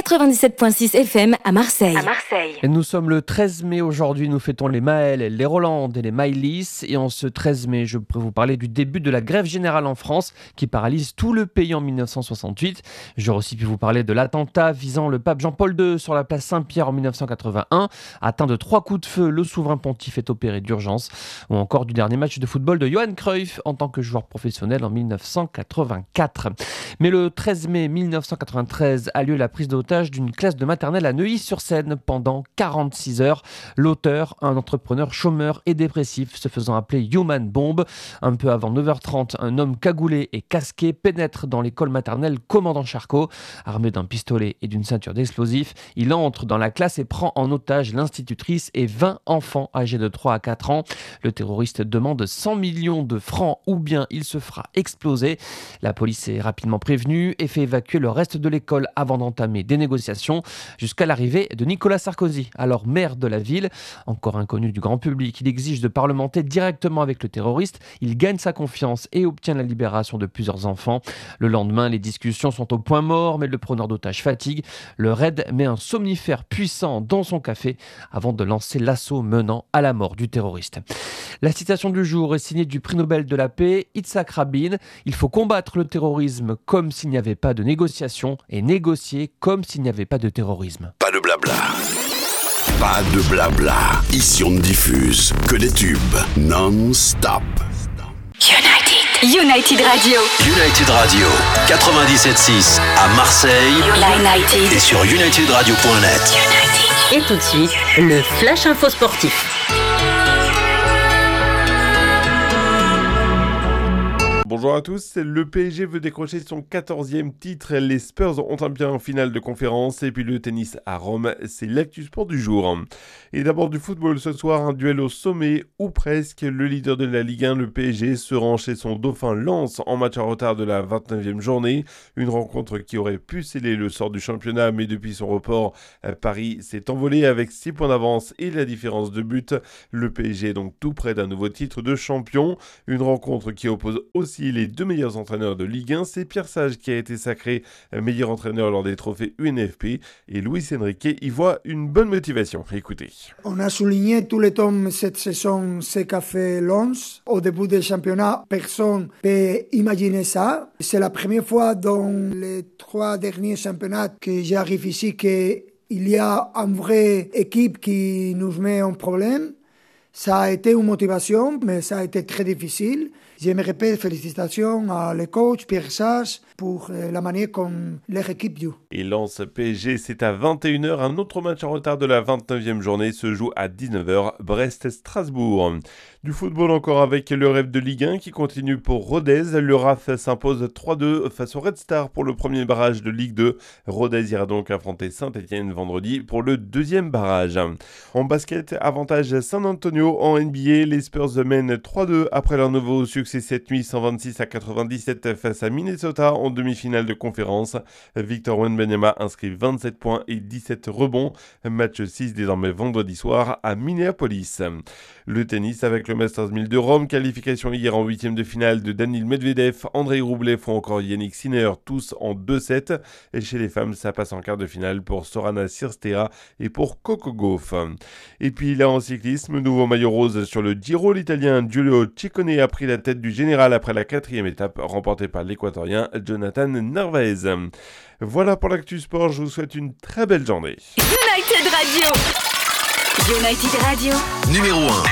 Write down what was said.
97.6 FM à Marseille. Et nous sommes le 13 mai aujourd'hui, nous fêtons les Maël, les Roland et les Maëlys. Et en ce 13 mai, je pourrais vous parler du début de la grève générale en France qui paralyse tout le pays en 1968. J'aurais aussi pu vous parler de l'attentat visant le pape Jean-Paul II sur la place Saint-Pierre en 1981. Atteint de 3 coups de feu, le souverain pontife est opéré d'urgence. Ou encore du dernier match de football de Johan Cruyff en tant que joueur professionnel en 1984. Mais le 13 mai 1993 a lieu la prise d'otage d'une classe de maternelle à Neuilly-sur-Seine pendant 46 heures. L'auteur, un entrepreneur chômeur et dépressif se faisant appeler Human Bomb. Un peu avant 9h30, un homme cagoulé et casqué pénètre dans l'école maternelle Commandant Charcot. Armé d'un pistolet et d'une ceinture d'explosifs, il entre dans la classe et prend en otage l'institutrice et 20 enfants âgés de 3 à 4 ans. Le terroriste demande 100 millions de francs ou bien il se fera exploser. La police est rapidement prévenue et fait évacuer le reste de l'école avant d'entamer des négociations jusqu'à l'arrivée de Nicolas Sarkozy, alors maire de la ville. Encore inconnu du grand public, il exige de parlementer directement avec le terroriste. Il gagne sa confiance et obtient la libération de plusieurs enfants. Le lendemain, les discussions sont au point mort, mais le preneur d'otages fatigue. Le raid met un somnifère puissant dans son café avant de lancer l'assaut menant à la mort du terroriste. La citation du jour est signée du prix Nobel de la paix, Yitzhak Rabin. Il faut combattre le terrorisme comme s'il n'y avait pas de négociation et négocier comme s'il n'y avait pas de terrorisme. Pas de blabla. Pas de blabla. Ici on ne diffuse que des tubes non-stop. United Radio. United Radio 97.6 à Marseille. United. Et sur unitedradio.net. Et tout de suite, le Flash Info Sportif. Bonjour à tous, le PSG veut décrocher son 14e titre, les Spurs ont un bien en finale de conférence et puis le tennis à Rome, c'est l'actu sport du jour. Et d'abord du football ce soir, un duel au sommet ou presque, le leader de la Ligue 1, le PSG, se rend chez son dauphin Lens en match en retard de la 29e journée, une rencontre qui aurait pu sceller le sort du championnat mais depuis son report, Paris s'est envolé avec 6 points d'avance et la différence de but. Le PSG est donc tout près d'un nouveau titre de champion, une rencontre qui oppose aussi les deux meilleurs entraîneurs de Ligue 1, c'est Pierre Sage qui a été sacré meilleur entraîneur lors des trophées UNFP et Luis Enrique y voit une bonne motivation. Écoutez. On a souligné tous les temps cette saison ce qu'a fait Lens. Au début du championnat, personne ne peut imaginer ça. C'est la première fois dans les 3 derniers championnats que j'arrive ici qu'il y a une vraie équipe qui nous met en problème. Ça a été une motivation, mais ça a été très difficile. Je me répète, félicitations à les coachs, Pierre Sage, pour la manière comme leur équipe joue. Et Lens PSG, c'est à 21h. Un autre match en retard de la 29e journée se joue à 19h, Brest-Strasbourg. Du football encore avec le rêve de Ligue 1 qui continue pour Rodez. Le RAF s'impose 3-2 face au Red Star pour le premier barrage de Ligue 2. Rodez ira donc affronter Saint-Etienne vendredi pour le deuxième barrage. En basket, avantage San Antonio en NBA. Les Spurs mènent 3-2 après leur nouveau succès cette nuit 126-97 face à Minnesota en demi-finale de conférence. Victor Wembanyama inscrit 27 points et 17 rebonds. Match 6 désormais vendredi soir à Minneapolis. Le tennis avec le Masters 1000 de Rome. Qualification hier en 8e de finale de Daniil Medvedev, Andrei Rublev ou encore Yannick Sinner, tous en 2-7. Et chez les femmes, ça passe en quart de finale pour Sorana Cirstea et pour Coco Gauff. Et puis là en cyclisme, nouveau maillot rose sur le Giro. L'Italien Giulio Ciccone a pris la tête du général après la 4e étape remportée par l'Équatorien Jonathan Narvaez. Voilà pour l'actu sport, je vous souhaite une très belle journée. United Radio. United Radio. Numéro 1.